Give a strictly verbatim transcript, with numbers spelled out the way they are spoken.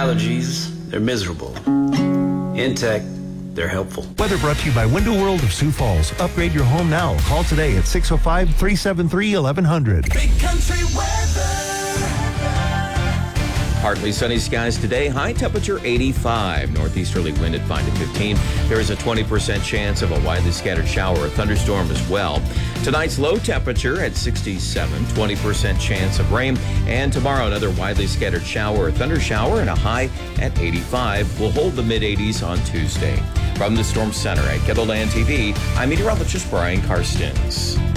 allergies, they're miserable. In tech, they're helpful. Weather brought to you by Window World of Sioux Falls. Upgrade your home now. Call today at six oh five, three seven three, eleven hundred. Big country weather. Partly sunny skies today. High temperature eighty-five. Northeasterly wind at five to fifteen. There is a twenty percent chance of a widely scattered shower or thunderstorm as well. Tonight's low temperature at sixty-seven. twenty percent chance of rain. And tomorrow, another widely scattered shower or thunder shower and a high at eighty-five. We'll hold the mid eighties on Tuesday. From the Storm Center at Kettleland T V, I'm meteorologist Brian Karstens.